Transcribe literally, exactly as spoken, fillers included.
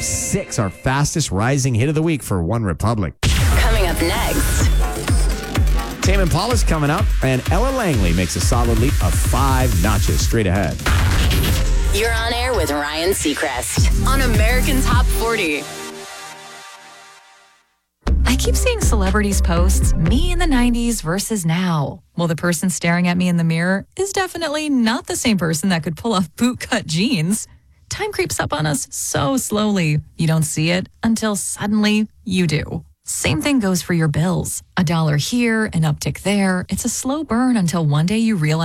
six, our fastest rising hit of the week for One Republic. Coming up next. Tame Impala's coming up, and Ella Langley makes a solid leap of five notches straight ahead. You're on air with Ryan Seacrest on American Top forty. I keep seeing celebrities post me in the nineties versus now. Well, the person staring at me in the mirror is definitely not the same person that could pull off bootcut jeans. Time creeps up on us so slowly. You don't see it until suddenly you do. Same thing goes for your bills. A dollar here, an uptick there. It's a slow burn until one day you realize